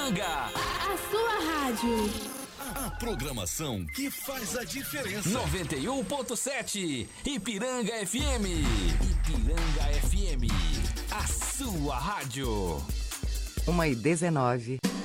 Ipiranga. A sua rádio. A programação que faz a diferença. 91.7 Ipiranga FM. Ipiranga FM. A sua rádio. 1h19.